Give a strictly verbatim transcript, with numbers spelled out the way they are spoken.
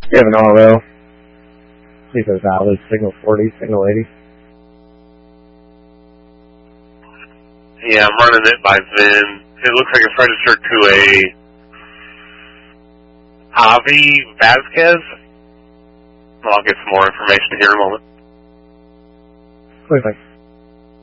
You have an R O. Please have valid. Signal forty, signal eighty. Yeah, I'm running it by V I N. It looks like it's registered to a Avi Vasquez. I'll get some more information here in a moment. Please, thanks.